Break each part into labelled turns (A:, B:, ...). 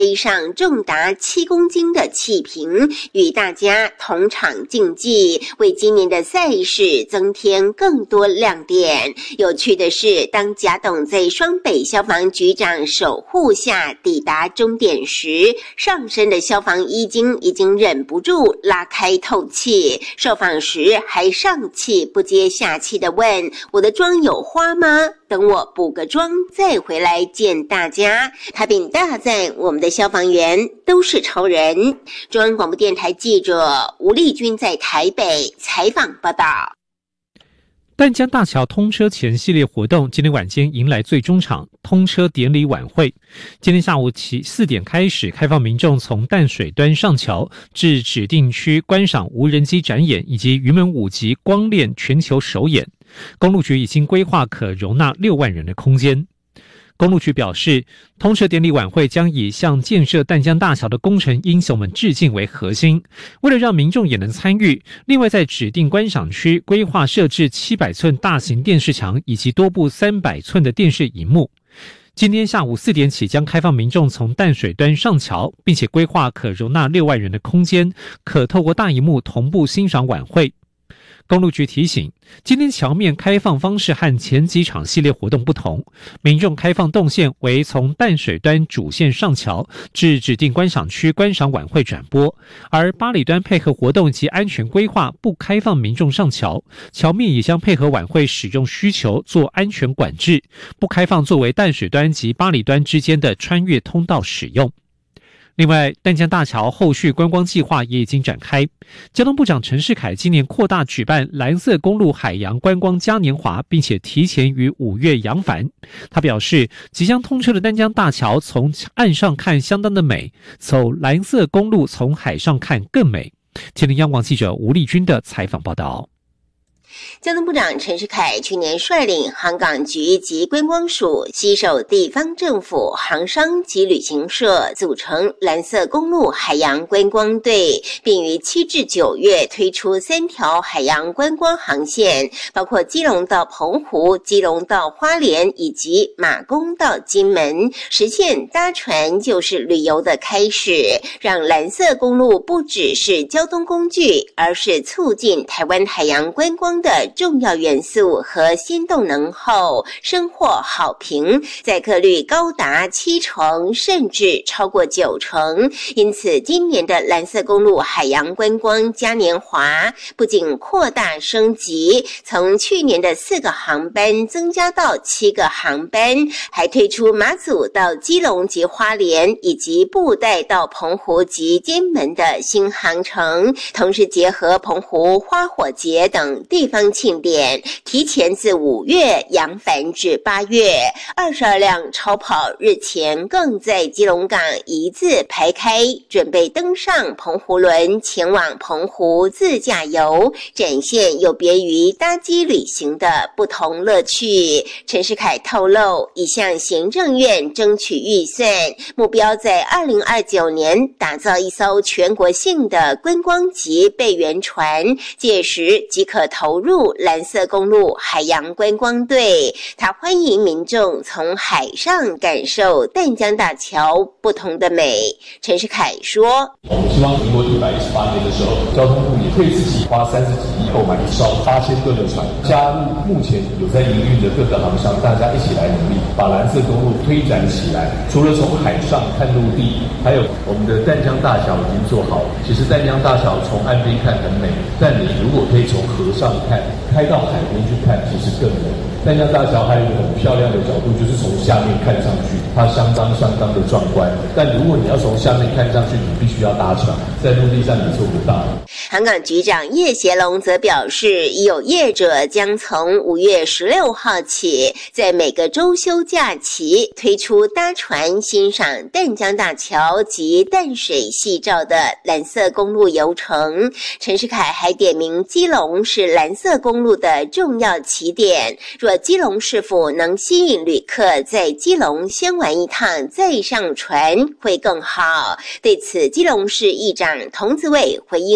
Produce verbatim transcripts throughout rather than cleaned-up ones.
A: 背上重达七公斤的气瓶，与大家同场竞技，为今年的赛事增添更多亮点。有趣的是，当贾董在双北消防局长守护下抵达终点时，上身的消防衣襟已经忍不住拉开透气。受访时还上气不接下气地问：“我的妆有花吗？等我补个妆再回来见大家。”他并大赞我们的消防员都是超人。中央广播电台记者吴丽君在台北采访报道。
B: 淡江大桥通车前系列活动今天晚间迎来最终场通车典礼晚会。今天下午起四点开始开放民众从淡水端上桥至指定区观赏无人机展演以及云门舞集光练全球首演。公路局已经规划可容纳六万人的空间。公路局表示，通车典礼晚会将以向建设淡江大桥的工程英雄们致敬为核心，为了让民众也能参与，另外在指定观赏区规划设置七百寸大型电视墙以及多部三百寸的电视萤幕。今天下午四点起将开放民众从淡水端上桥，并且规划可容纳六万人的空间，可透过大萤幕同步欣赏晚会。公路局提醒，今天桥面开放方式和前几场系列活动不同，民众开放动线为从淡水端主线上桥至指定观赏区观赏晚会转播，而八里端配合活动及安全规划不开放民众上桥，桥面也将配合晚会使用需求做安全管制，不开放作为淡水端及八里端之间的穿越通道使用。另外，淡江大桥后续观光计划也已经展开。交通部长陈世凯今年扩大举办蓝色公路海洋观光嘉年华，并且提前于五月扬帆。他表示，即将通车的淡江大桥从岸上看相当的美，走蓝色公路从海上看更美。天天央广记者吴丽君的采访报道。
A: 交通部长陈世凯去年率领航港局及观光署携手地方政府、航商及旅行社，组成蓝色公路海洋观光队，并于七至九月推出三条海洋观光航线，包括基隆到澎湖、基隆到花莲以及马公到金门，实现搭船就是旅游的开始，让蓝色公路不只是交通工具，而是促进台湾海洋观光的重要元素和心动能后，深获好评，载客率高达七成，甚至超过九成。因此，今年的蓝色公路海洋观光嘉年华不仅扩大升级，从去年的四个航班增加到七个航班，还推出马祖到基隆及花莲，以及布袋到澎湖及金门的新航程，同时结合澎湖花火节等地方庆典，提前自五月扬帆至八月。二十二辆超跑日前更在基隆港一字排开，准备登上澎湖轮前往澎湖自驾游，展现有别于搭机旅行的不同乐趣。陈世凯透露，已向行政院争取预算，目标在二零二九年打造一艘全国性的观光级备援船，届时即可投入蓝色公路海洋观光队。他欢迎民众从海上感受淡江大桥不同的美。陈世凯说，
C: 我们希望民国一百一十八年的时候，交通部也会自己花三十几亿购买一艘八千吨的船，加入目前有在营运的各个航商，大家一起来努力，把蓝色公路推展起来。除了从海上看陆地，还有我们的淡江大桥已经做好。其实淡江大桥从岸边看很美，但你如果可以从河上看，开到海边去看，其实更美。淡江大桥还有一个很漂亮的角度，就是从下面看上去，它相当相当的壮观。但如果你要从下面看上去，你必须要搭船，在陆地上你做不到。
A: 航港局长叶协龙则表示，已有业者将从五月十六号起，在每个周休假期推出搭船欣赏淡江大桥及淡水夕照的蓝色公路游程。陈世凯还点名基隆是蓝色公路的重要起点，若基隆市府能吸引旅客在基隆先玩一趟再上船会更好。对此，基隆市议长童子伟回应表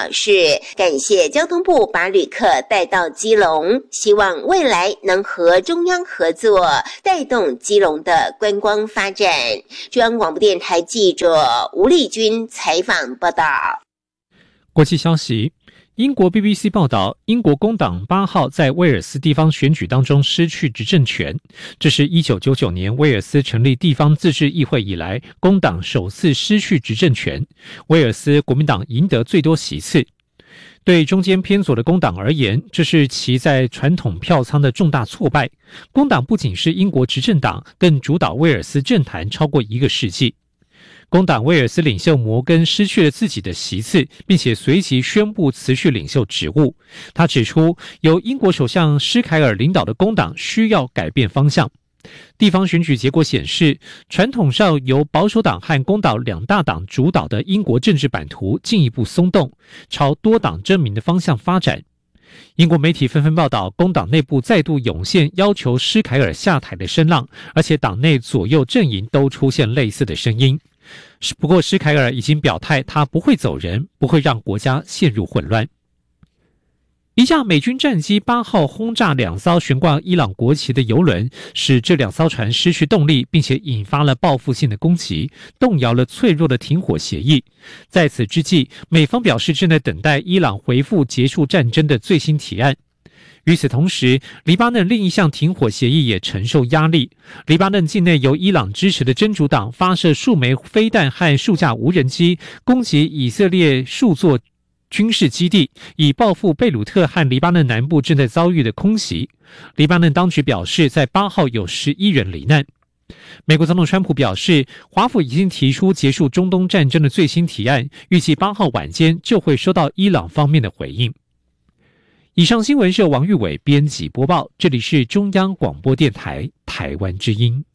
A: 表示，感谢交通部把旅客带到基隆，希望未来能和中央合作，带动基隆的观光发展。中央广播电台记者吴丽君采访报道。
B: 国际消息，英国 B B C 报道，英国工党八号在威尔斯地方选举当中失去执政权，这是一九九九年威尔斯成立地方自治议会以来，工党首次失去执政权。威尔斯国民党赢得最多席次。对中间偏左的工党而言，这是其在传统票仓的重大挫败。工党不仅是英国执政党，更主导威尔斯政坛超过一个世纪。工党威尔斯领袖摩根失去了自己的席次，并且随即宣布辞去领袖职务。他指出，由英国首相施凯尔领导的工党需要改变方向。地方选举结果显示，传统上由保守党和工党两大党主导的英国政治版图进一步松动，朝多党争鸣的方向发展。英国媒体纷纷报道，工党内部再度涌现要求施凯尔下台的声浪，而且党内左右阵营都出现类似的声音。不过施凯尔已经表态，他不会走人，不会让国家陷入混乱。一架美军战机八号轰炸两艘悬挂伊朗国旗的油轮，使这两艘船失去动力，并且引发了报复性的攻击，动摇了脆弱的停火协议。在此之际，美方表示正在等待伊朗回复结束战争的最新提案。与此同时，黎巴嫩另一项停火协议也承受压力。黎巴嫩境内由伊朗支持的真主党发射数枚飞弹和数架无人机，攻击以色列数座军事基地，以报复贝鲁特和黎巴嫩南部正在遭遇的空袭。黎巴嫩当局表示，在八号有十一人罹难。美国总统川普表示，华府已经提出结束中东战争的最新提案，预计八号晚间就会收到伊朗方面的回应。以上新闻是由王玉伟编辑播报，这里是中央广播电台台湾之音。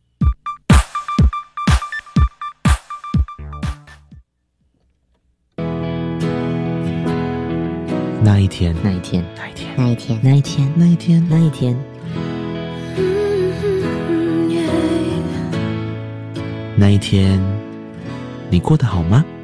D: 那一天，
E: 那一天，
D: 那一天，
E: 那一天，
D: 那一天，
E: 那一天，那一天，
D: 那一天，你过得好吗？